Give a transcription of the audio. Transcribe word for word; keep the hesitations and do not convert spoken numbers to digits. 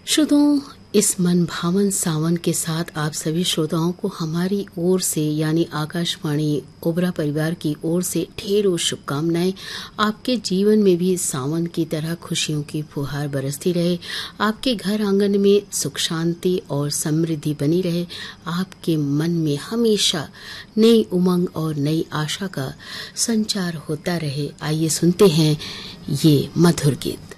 श्रोताओं, इस मन भावन सावन के साथ आप सभी श्रोताओं को हमारी ओर से यानी आकाशवाणी ओबरा परिवार की ओर से ढेरों शुभकामनाएं। आपके जीवन में भी सावन की तरह खुशियों की फुहार बरसती रहे, आपके घर आंगन में सुख शांति और समृद्धि बनी रहे, आपके मन में हमेशा नई उमंग और नई आशा का संचार होता रहे। आइए सुनते हैं ये मधुर गीत।